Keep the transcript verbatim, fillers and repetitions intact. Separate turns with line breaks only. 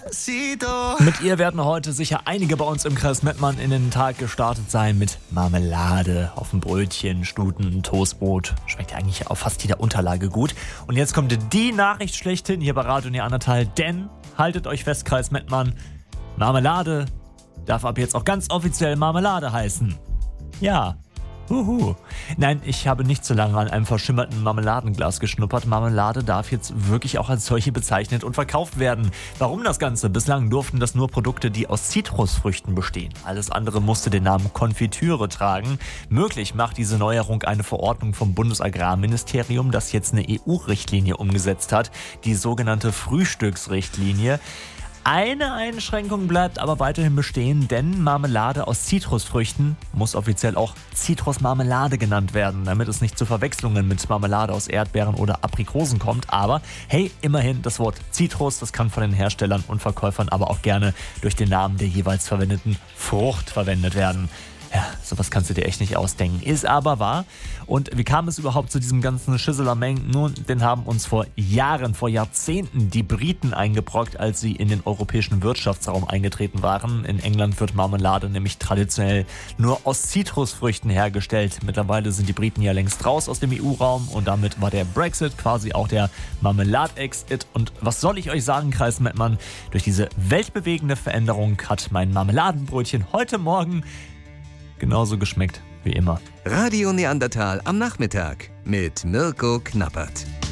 Mit ihr werden heute sicher einige bei uns im Kreis Mettmann in den Tag gestartet sein mit Marmelade auf dem Brötchen, Stuten, Toastbrot. Schmeckt ja eigentlich auf fast jeder Unterlage gut. Und jetzt kommt die Nachricht schlechthin hier bei Radio Neandertal, denn haltet euch fest, Kreis Mettmann, Marmelade darf ab jetzt auch ganz offiziell Marmelade heißen. Ja. Huhu. Nein, ich habe nicht so lange an einem verschimmerten Marmeladenglas geschnuppert. Marmelade darf jetzt wirklich auch als solche bezeichnet und verkauft werden. Warum das Ganze? Bislang durften das nur Produkte, die aus Zitrusfrüchten bestehen. Alles andere musste den Namen Konfitüre tragen. Möglich macht diese Neuerung eine Verordnung vom Bundesagrarministerium, das jetzt eine E U-Richtlinie umgesetzt hat, die sogenannte Frühstücksrichtlinie. Eine Einschränkung bleibt aber weiterhin bestehen, denn Marmelade aus Zitrusfrüchten muss offiziell auch Zitrusmarmelade genannt werden, damit es nicht zu Verwechslungen mit Marmelade aus Erdbeeren oder Aprikosen kommt. Aber hey, immerhin das Wort Zitrus, das kann von den Herstellern und Verkäufern aber auch gerne durch den Namen der jeweils verwendeten Frucht verwendet werden. Ja, sowas kannst du dir echt nicht ausdenken. Ist aber wahr. Und wie kam es überhaupt zu diesem ganzen Schisselameng? Nun, den haben uns vor Jahren, vor Jahrzehnten die Briten eingebrockt, als sie in den europäischen Wirtschaftsraum eingetreten waren. In England wird Marmelade nämlich traditionell nur aus Zitrusfrüchten hergestellt. Mittlerweile sind die Briten ja längst raus aus dem E U-Raum und damit war der Brexit quasi auch der Marmelade-Exit. Und was soll ich euch sagen, Kreis Mettmann? Durch diese weltbewegende Veränderung hat mein Marmeladenbrötchen heute Morgen genauso geschmeckt wie immer.
Radio Neandertal am Nachmittag mit Mirko Knappert.